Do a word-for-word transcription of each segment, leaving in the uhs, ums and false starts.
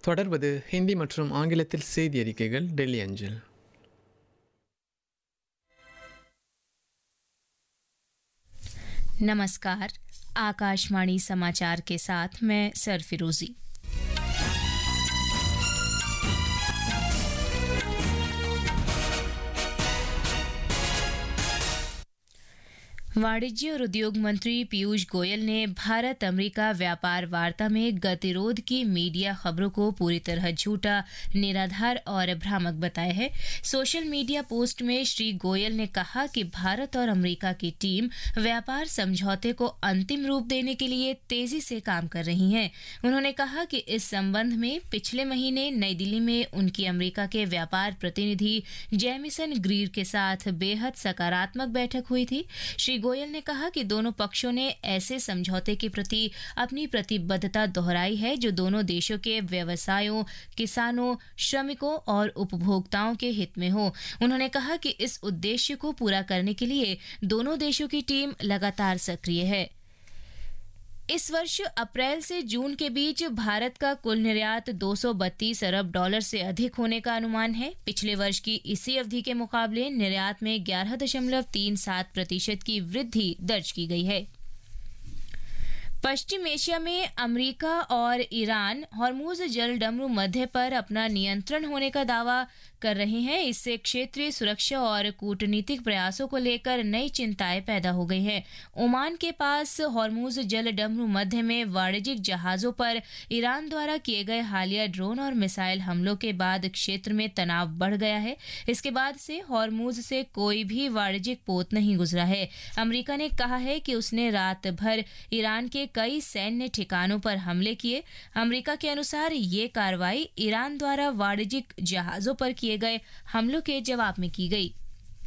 தொடர்வது ஹிந்தி மற்றும் ஆங்கிலத்தில் செய்தி அறிக்கைகள் டெல்லி அஞ்சல். नमस्कार, आकाशवाणी समाचार के साथ मैं सरफिरोजी। वाणिज्य और उद्योग मंत्री पीयूष गोयल ने भारत अमेरिका व्यापार वार्ता में गतिरोध की मीडिया खबरों को पूरी तरह झूठा, निराधार और भ्रामक बताया है। सोशल मीडिया पोस्ट में श्री गोयल ने कहा कि भारत और अमेरिका की टीम व्यापार समझौते को अंतिम रूप देने के लिए तेजी से काम कर रही है। उन्होंने कहा कि इस संबंध में पिछले महीने नई दिल्ली में उनकी अमेरिका के व्यापार प्रतिनिधि जेमिसन ग्रीर के साथ बेहद सकारात्मक बैठक हुई थी। श्री गोयल ने कहा कि दोनों पक्षों ने ऐसे समझौते के प्रति अपनी प्रतिबद्धता दोहराई है जो दोनों देशों के व्यवसायों, किसानों, श्रमिकों और उपभोक्ताओं के हित में हो। उन्होंने कहा कि इस उद्देश्य को पूरा करने के लिए दोनों देशों की टीम लगातार सक्रिय है। इस वर्ष अप्रैल से जून के बीच भारत का कुल निर्यात दो सौ बत्तीस अरब डॉलर से अधिक होने का अनुमान है। पिछले वर्ष की इसी अवधि के मुकाबले निर्यात में ग्यारह दशमलव तीन सात प्रतिशत की वृद्धि दर्ज की गई है। पश्चिम एशिया में अमेरिका और ईरान हॉर्मुज जलडमरू मध्य पर अपना नियंत्रण होने का दावा कर रहे हैं। इससे क्षेत्रीय सुरक्षा और कूटनीतिक प्रयासों को लेकर नई चिंताएं पैदा हो गई हैं। ओमान के पास हॉर्मुज जलडमरू मध्य में वाणिज्यिक जहाजों पर ईरान द्वारा किए गए हालिया ड्रोन और मिसाइल हमलों के बाद क्षेत्र में तनाव बढ़ गया है। इसके बाद से हॉर्मुज से कोई भी वाणिज्यिक पोत नहीं गुजरा है। अमेरिका ने कहा है कि उसने रात भर ईरान के कई सैन्य ठिकानों पर हमले किए। अमेरिका के अनुसार ये कार्रवाई ईरान द्वारा वाणिज्यिक जहाजों पर किए गए हमलों के जवाब में की गई।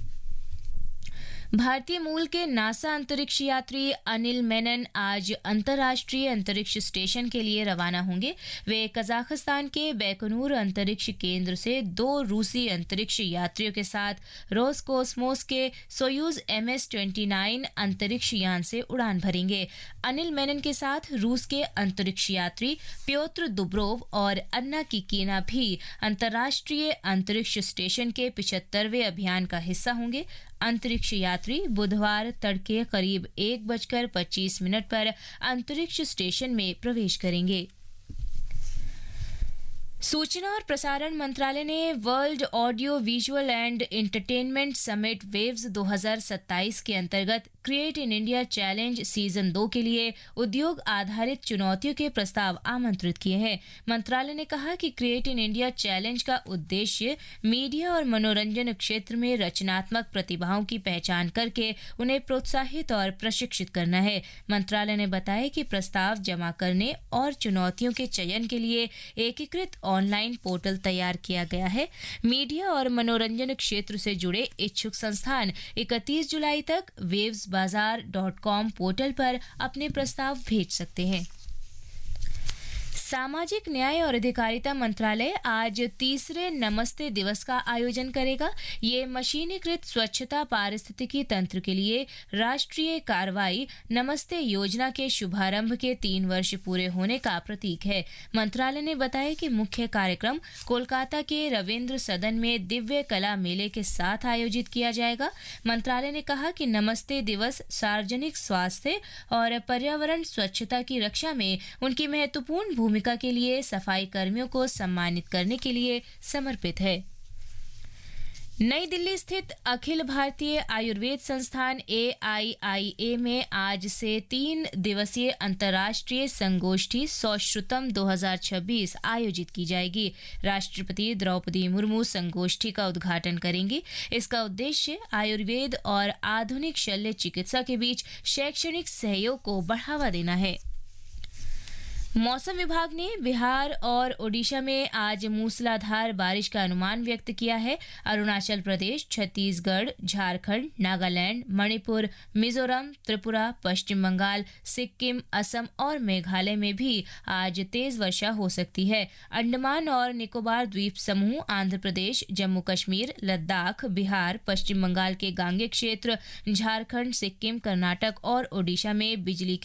भारतीय मूल के नासा अंतरिक्ष यात्री अनिल मेनन आज अंतर्राष्ट्रीय अंतरिक्ष स्टेशन के लिए रवाना होंगे। वे कजाकिस्तान के बैकोनूर अंतरिक्ष केंद्र से दो रूसी अंतरिक्ष यात्रियों के साथ रोसकोसमोस के Soyuz M S twenty nine अंतरिक्ष यान से उड़ान भरेंगे। अनिल मेनन के साथ रूस के अंतरिक्ष यात्री प्योत्र दुब्रोव और अन्ना किकीना भी अंतर्राष्ट्रीय अंतरिक्ष स्टेशन के पिछहत्तरवें अभियान का हिस्सा होंगे। अंतरिक्ष यात्री बुधवार तड़के करीब एक बजकर पच्चीस मिनट पर अंतरिक्ष स्टेशन में प्रवेश करेंगे। सूचना और प्रसारण मंत्रालय ने world audio visual and entertainment summit waves दो हज़ार सत्ताईस के अंतर्गत create in India challenge season दो के लिए उद्योग आधारित चुनौतियों के प्रस्ताव आमंत्रित किए हैं। मंत्रालय ने कहा कि क्रिएट इन इंडिया चैलेंज का उद्देश्य मीडिया और मनोरंजन क्षेत्र में रचनात्मक प्रतिभाओं की पहचान करके उन्हें प्रोत्साहित और प्रशिक्षित करना है। मंत्रालय ने बताया कि प्रस्ताव जमा करने और चुनौतियों के चयन के लिए एकीकृत ऑनलाइन पोर्टल तैयार किया गया है। मीडिया और मनोरंजन क्षेत्र से जुड़े इच्छुक संस्थान इकतीस जुलाई तक वेव्स बाजार डॉट कॉम पोर्टल पर अपने प्रस्ताव भेज सकते हैं। सामाजिक न्याय और अधिकारिता मंत्रालय आज तीसरे नमस्ते दिवस का आयोजन करेगा। ये मशीनीकृत स्वच्छता पारिस्थितिकी तंत्र के लिए राष्ट्रीय कार्रवाई नमस्ते योजना के शुभारंभ के तीन वर्ष पूरे होने का प्रतीक है। मंत्रालय ने बताया कि मुख्य कार्यक्रम कोलकाता के रविंद्र सदन में दिव्य कला मेले के साथ आयोजित किया जाएगा। मंत्रालय ने कहा कि नमस्ते दिवस सार्वजनिक स्वास्थ्य और पर्यावरण स्वच्छता की रक्षा में उनकी महत्वपूर्ण भूमिका के लिए सफाई कर्मियों को सम्मानित करने के लिए समर्पित है। नई दिल्ली स्थित अखिल भारतीय आयुर्वेद संस्थान ए आई आई ए में आज से तीन दिवसीय अंतर्राष्ट्रीय संगोष्ठी सौश्रुतम दो हज़ार छब्बीस आयोजित की जाएगी। राष्ट्रपति द्रौपदी मुर्मू संगोष्ठी का उद्घाटन करेंगी। इसका उद्देश्य आयुर्वेद और आधुनिक शल्य चिकित्सा के बीच शैक्षणिक सहयोग को बढ़ावा देना है। मौसम विभाग ने बिहार और ओडिशा में आज मूसलाधार बारिश का अनुमान व्यक्त किया है। अरुणाचल प्रदेश, छत्तीसगढ़, झारखंड, नागालैंड, मणिपुर, मिजोरम, त्रिपुरा, पश्चिम बंगाल, सिक्किम, असम और मेघालय में भी आज तेज वर्षा हो सकती है। अंडमान और निकोबार द्वीप समूह, आंध्र प्रदेश, जम्मू कश्मीर, लद्दाख, बिहार, पश्चिम बंगाल के गांगे क्षेत्र, झारखंड, सिक्किम, कर्नाटक और ओडिशा में बिजली